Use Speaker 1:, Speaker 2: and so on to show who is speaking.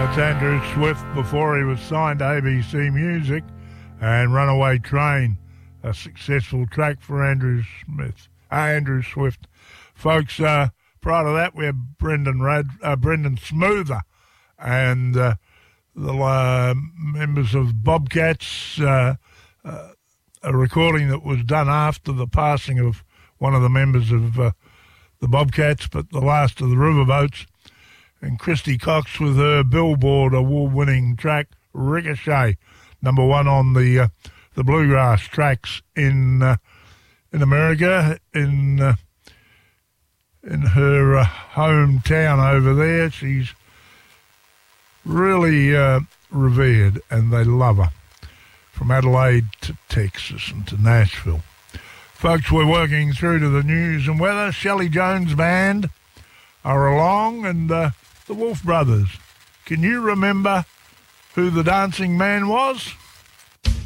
Speaker 1: That's Andrew Swift before he was signed to ABC Music, and Runaway Train, a successful track for Andrew Swift. Folks, prior to that, we had Brendan Smoother and the members of Bobcats, a recording that was done after the passing of one of the members of the Bobcats, but the last of the Riverboats. And Christy Cox with her Billboard award-winning track, Ricochet, number one on the bluegrass tracks in America, in her hometown over there. She's really revered, and they love her, from Adelaide to Texas and to Nashville. Folks, we're working through to the news and weather. Shelley Jones Band are along, and the Wolf Brothers. Can you remember who the dancing man was?